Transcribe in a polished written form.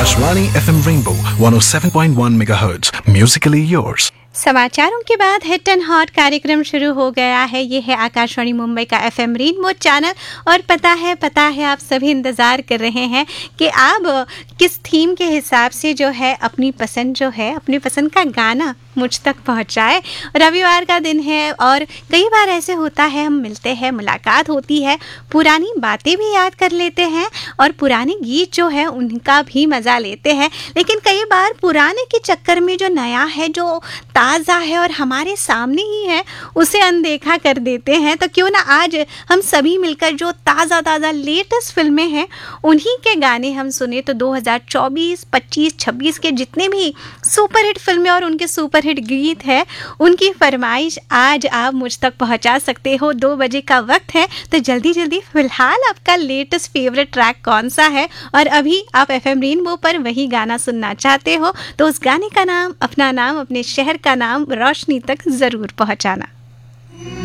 Akashvani FM Rainbow 107.1 MHz. Musically yours. समाचारों के बाद हिट एंड हॉट कार्यक्रम शुरू हो गया है। ये है आकाशवाणी मुंबई का एफएम रेनबो चैनल और पता है आप सभी इंतज़ार कर रहे हैं कि आप किस थीम के हिसाब से जो है अपनी पसंद का गाना मुझ तक पहुंचाए। रविवार का दिन है और कई बार ऐसे होता है, हम मिलते हैं, मुलाकात होती है, पुरानी बातें भी याद कर लेते हैं और पुराने गीत जो है उनका भी मज़ा लेते हैं। लेकिन कई बार पुराने के चक्कर में जो नया है, जो ताज़ा है और हमारे सामने ही है, उसे अनदेखा कर देते हैं। तो क्यों ना आज हम सभी मिलकर जो ताज़ा लेटेस्ट फिल्में हैं उन्हीं के गाने हम सुने। तो 2024, 25, 26 के जितने भी सुपरहिट फिल्में और उनके सुपरहिट गीत है, उनकी फरमाइश आज आप मुझ तक पहुंचा सकते हो। 2 बजे का वक्त है, तो जल्दी फिलहाल आपका लेटेस्ट फेवरेट ट्रैक कौन सा है और अभी आप एफएम रेनबो पर वही गाना सुनना चाहते हो, तो उस गाने का नाम, अपना नाम, अपने शहर का नाम रोशनी तक ज़रूर पहुंचाना।